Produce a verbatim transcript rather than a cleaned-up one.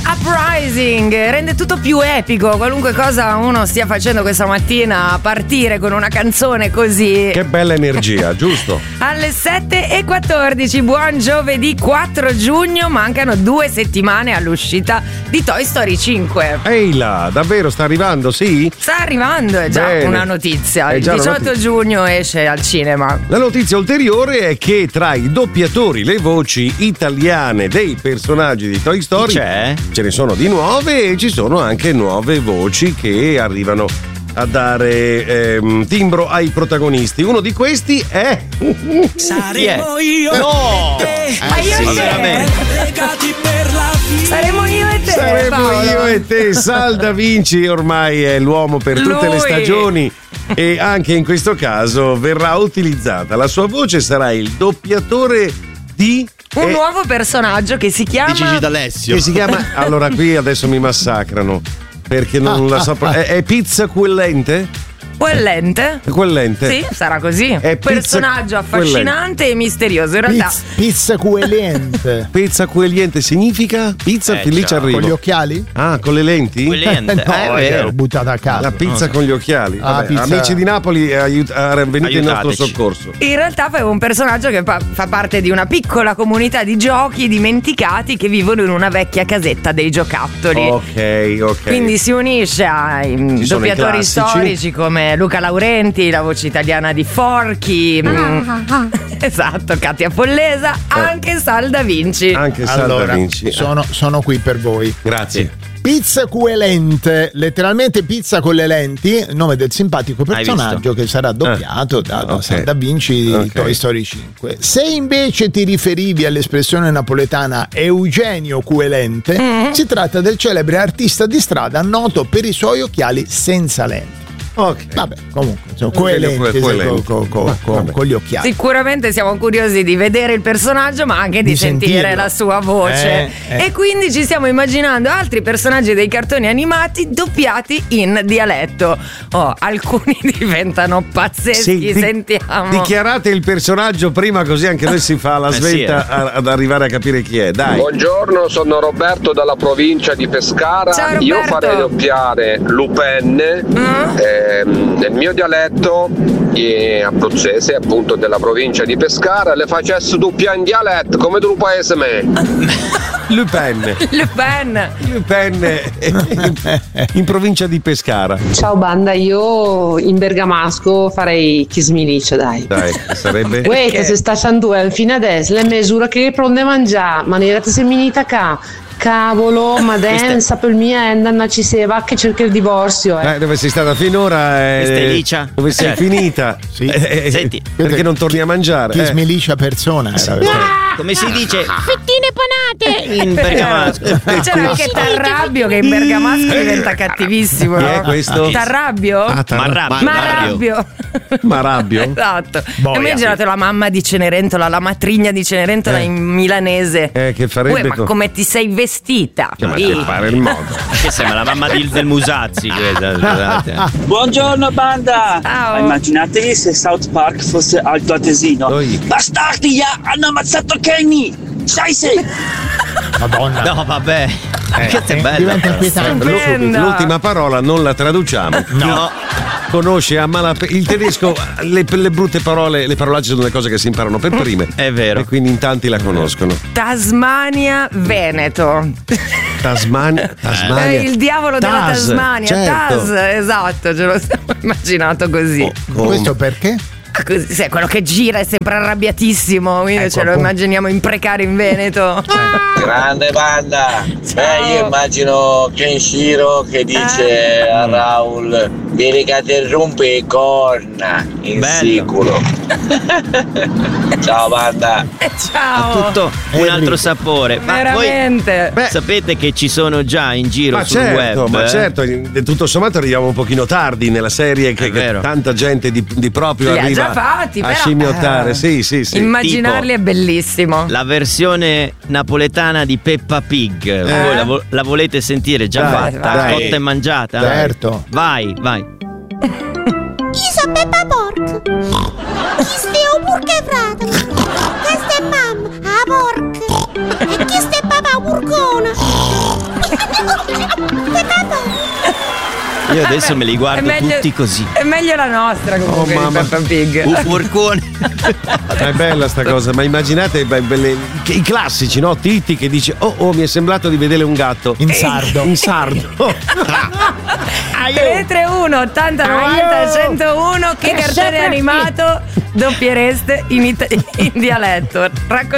Uprising rende tutto più epico, qualunque cosa uno stia facendo questa mattina, partire con una canzone così. Che bella energia, giusto? Alle sette e quattordici, buon giovedì quattro giugno, mancano due settimane all'uscita di Toy Story cinque. Ehi là, davvero sta arrivando, sì? Sta arrivando, è già Bene. una notizia. È Il già una diciotto notizia. giugno esce al cinema. La notizia ulteriore è che tra i doppiatori, le voci italiane dei personaggi di Toy Story c'è? ce ne sono di nuove e ci sono anche nuove voci che arrivano a dare ehm, timbro ai protagonisti. Uno di questi è Saremo io No! e te. Ma io sì, e te. veramente. Legati per la vita. Saremo io e te. Saremo Paolo. io e te. Sal Da Vinci ormai è l'uomo per tutte Lui. le stagioni e anche in questo caso verrà utilizzata. La sua voce sarà il doppiatore di Un eh, nuovo personaggio che si chiama Di Gigi D'Alessio. che si chiama allora qui adesso mi massacrano perché non la so pro- è, è Pizza Quellente? Quellente. Quellente. Sì, sarà così. È pizza Personaggio affascinante e misterioso. In realtà Pizza, pizza coelente. Pizza Quellente significa pizza Eh, felice ciao. arrivo. Con gli occhiali? Ah, con le lenti? Quellente. no, Eh, è è vero. buttata a caso. La pizza con gli occhiali. Ah, Vabbè, pizza- Amici di Napoli, aiut- ah, venite in nostro Aiutateci. soccorso. in realtà fa un personaggio che fa, fa parte di una piccola comunità di giochi dimenticati che vivono in una vecchia casetta dei giocattoli. Ok, ok. Quindi si unisce ai mm, Ci sono i doppiatori classici. storici come Luca Laurenti, la voce italiana di Forky, mm, esatto, Katia Follesa, anche Sal Da Vinci. Anche Sal Da Allora, Vinci. sono, sono qui per voi. Grazie. Pizza coelente, letteralmente pizza con le lenti, nome del simpatico Hai personaggio che sarà doppiato da, da ok. Sal Da Vinci di Ok. Toy Story cinque. Se invece ti riferivi all'espressione napoletana Eugenio Coelente, si tratta del celebre artista di strada noto per i suoi occhiali senza lenti. Ok. Vabbè, comunque, insomma, Eugenio coelente, Coelente. co- co- co- co- Vabbè. con gli occhiali. Sicuramente siamo curiosi di vedere il personaggio, ma anche di, Di sentire sentirlo. la sua voce. Eh, eh. E quindi ci stiamo immaginando altri personaggi dei cartoni animati doppiati in dialetto. Oh, alcuni diventano pazzeschi, Sì, di- sentiamo. Dichiarate il personaggio prima, così anche noi si fa la Eh, sì, svelta eh. a- ad arrivare a capire chi è. Dai. Buongiorno, sono Roberto dalla provincia di Pescara. Ciao, Roberto. Io farei doppiare Lupin, ehm, nel mio dialetto eh, abruzzese, appunto della provincia di Pescara, le facessi doppia in dialetto come tu paese me. Lupin. Le Pen. Lupin eh, in, in provincia di Pescara. Ciao banda, io in bergamasco farei Chismilice, dai. Dai, sarebbe. Uè, che se sta facendo fino adesso le misure che pronde mangiare, ma ne ti sei minita qua. Cavolo, ma densa per mia enda ci si va che cerca il divorzio. Eh. Eh, dove sei stata finora? eh, Questa è Licia? Dove sei Eh. finita? Sì. Eh, eh, Senti. perché non torni a mangiare? Chi Eh. smilicia persona era. Come si dice Fettine panate! in bergamasco? C'era anche Tarrabbio che in bergamasco diventa cattivissimo. Chi è no? questo? Tarrabbio? Ah, tar- Marrabbio. Marrabbio. Marabbio? Esatto. Boia. Immaginate la mamma di Cenerentola, la matrigna di Cenerentola Eh. in milanese. Eh, che farebbe Uè, ma co- come ti sei vestita? Cioè, ma Ih. che fare il modo. Che sembra la mamma di- del Musazzi questa, scusate. Buongiorno banda! Ciao. Ma immaginatevi se South Park fosse Alto Atesino. Oi. Bastardi, ya, hanno ammazzato Kenny! Scheisse! Madonna. No, vabbè. Questa è eh, bella. diventa però. inquietante. L'u- Stupenda. L'ultima parola non la traduciamo. No. Conosce a malapena il tedesco, le, le brutte parole, le parolacce sono le cose che si imparano per prime. È vero. E quindi in tanti la conoscono. Tasmania, Veneto. Tasmania. Tasmania. Eh, il diavolo della Tas, Tasmania, certo. Tas, esatto, ce lo siamo immaginato così. Oh, come- Questo perché? Ah, così, sì, quello che gira è sempre arrabbiatissimo, quindi Ecco, ce lo appunto. immaginiamo imprecare in Veneto. Grande banda! Ciao. Beh, io immagino Kenshiro che dice Eh. a Raul: vieni che ti rompe le corna in Bello. sicuro. Ciao banda! Eh, Ciao. Tutto un altro sapore. Ma Veramente. voi sapete che ci sono già in giro Ma sul certo, web? ma eh? certo, in- tutto sommato arriviamo un pochino tardi nella serie che, È vero. che tanta gente di, di proprio Li ha arriva già fatti, a però- scimmiottare. eh. Sì, sì, sì. Immaginarli Tipo- è bellissimo. La versione napoletana di Peppa Pig. Voi la, vo- la volete sentire già Dai, fatta? dai. Cotta e mangiata? Certo. Vai, vai. Isa Peppa Porc! Chi ste o purche frate? Che ste mamma? A porca! E chi ste papà purcona? Io adesso me li guardo È meglio- tutti così. È meglio la nostra comunque Oh, di mamma. Peppa Pig. Un porcone. È bella sta cosa, ma immaginate beh, belle- i classici, no? Titti che dice: Oh, oh, mi è sembrato di vedere un gatto. In sardo. In sardo. tre tre uno ottanta novanta centouno. Che cartone animato doppiereste in, ita- in dialetto? Raccontate.